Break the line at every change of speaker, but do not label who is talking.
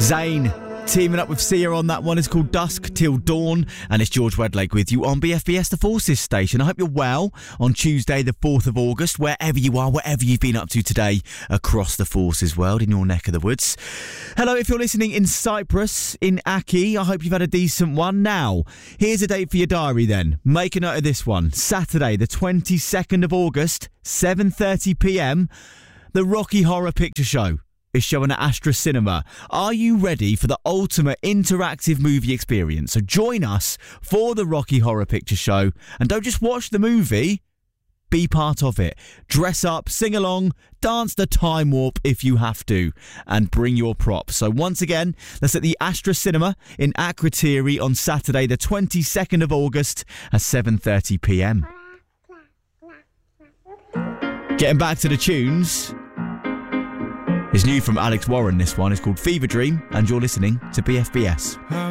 Zayn teaming up with Sia on that one. It's called Dusk Till Dawn, and it's George Wedlake with you on BFBS, the Forces station. I hope you're well on Tuesday the 4th of August, wherever you are, whatever you've been up to today across the Forces world, in your neck of the woods. Hello, if you're listening in Cyprus, in Aki, I hope you've had a decent one. Now, here's a date for your diary then. Make a note of this one. Saturday the 22nd of August, 7:30pm, the Rocky Horror Picture Show is showing at Astra Cinema. Are you ready for the ultimate interactive movie experience? So join us for the Rocky Horror Picture Show, and don't just watch the movie, be part of it. Dress up, sing along, dance the time warp if you have to, and bring your props. So once again, that's at the Astra Cinema in Akrotiri on Saturday the 22nd of August at 7:30pm. Getting back to the tunes, it's new from Alex Warren. This one is called Fever Dream, and you're listening to BFBS.